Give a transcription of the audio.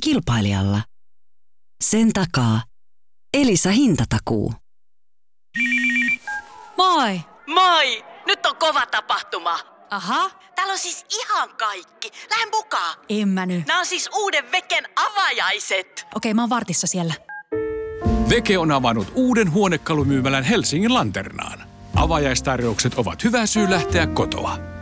kilpailijalla. Sen takaa Elisa hintatakuu. Moi! Moi! Nyt on kova tapahtuma. Aha. Täällä on siis ihan kaikki. Lähde mukaan. En mä nyt. Nämä on siis uuden Veken avajaiset. Okei, mä oon vartissa siellä. Veke on avannut uuden huonekalumyymälän Helsingin Lanternaan. Avajaistarjoukset ovat hyvä syy lähteä kotoa.